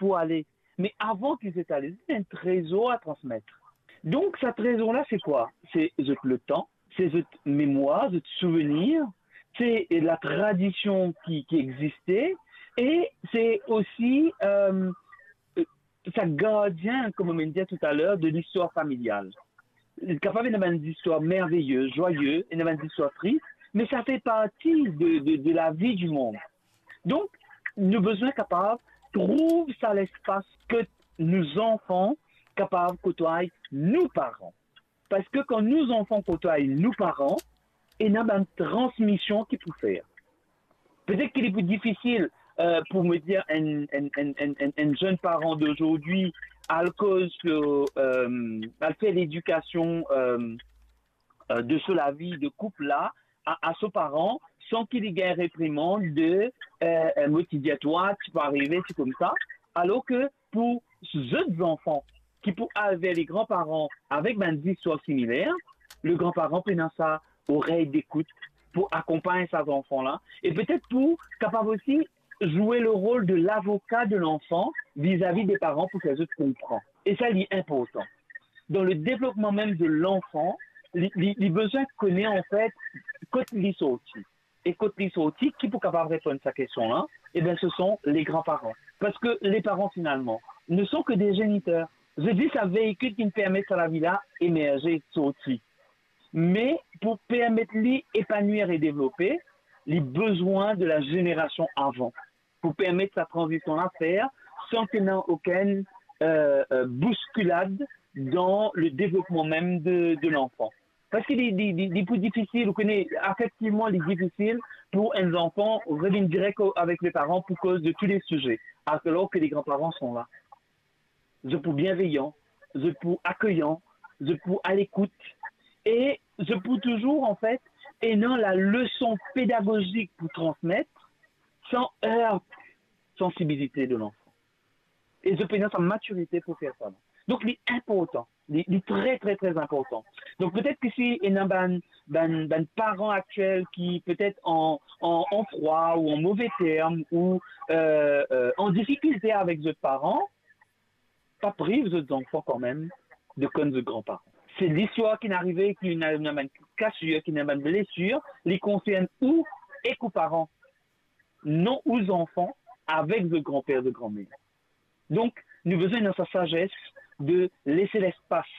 faut aller. Mais avant qu'ils soient allés, c'est un trésor à transmettre. Donc, ce trésor-là, c'est quoi? C'est le temps, c'est votre mémoire, votre souvenir, c'est la tradition qui existait, et c'est aussi ça gardien, comme on m'a dit tout à l'heure, de l'histoire familiale. Capable d'avoir une histoire merveilleuse, joyeuse, et d'avoir une histoire triste, mais ça fait partie de la vie du monde. Donc, nous besoin capable trouve ça l'espace que nous enfants capables de côtoyer nous parents. Parce que quand nous enfants côtoient nous parents, il y a une transmission qu'il peut faire. Peut-être qu'il est plus difficile pour me dire un jeune parent d'aujourd'hui à cause que fait l'éducation de sur la vie de couple là à ses parents sans qu'il y ait une réprimande de moi tu dis à toi tu peux arriver c'est comme ça alors que pour jeunes enfants qui pour avec les grands-parents avec des histoires similaires le grand-parent prenant sa oreille d'écoute pour accompagner ces enfants-là et peut-être pour capable aussi jouer le rôle de l'avocat de l'enfant vis-à-vis des parents pour qu'elles comprennent. Et ça, c'est important. Dans le développement même de l'enfant, les besoins connaît en fait quand il est sorti. Et quand il est sorti, qui peut capable répondre à cette question-là? Eh bien, ce sont les grands-parents. Parce que les parents, finalement, ne sont que des géniteurs. Je dis, c'est un véhicule qui me permet à la vie-là émerger, sortir. Mais pour permettre d'épanouir et développer les besoins de la génération avant, pour permettre sa transition à faire sans qu'il n'y ait aucune bousculade dans le développement même de l'enfant. Parce qu'il est plus difficile, vous connaissez, effectivement, il est difficile pour un enfant de revenir direct avec les parents pour cause de tous les sujets, alors que les grands-parents sont là. Je pour bienveillant, je pour accueillant, je pour à l'écoute, et je peux toujours, en fait, ayant la leçon pédagogique pour transmettre sans heurter sensibilité de l'enfant. Et je peux sa maturité pour faire ça. Donc, il est important. Il est très, très, très important. Donc, peut-être que si il y a un parent actuel qui peut-être en froid ou en mauvais termes ou en difficulté avec ce parent, pas prive vos enfants quand même de connaître de grands-parents. C'est l'histoire qui est arrivée, qui n'a pas de cassure, qui n'a pas de blessure, les concerne ou et aux parents, non aux enfants, avec le grand-père, de grand-mère. Donc, nous besoin dans sa sagesse de laisser l'espace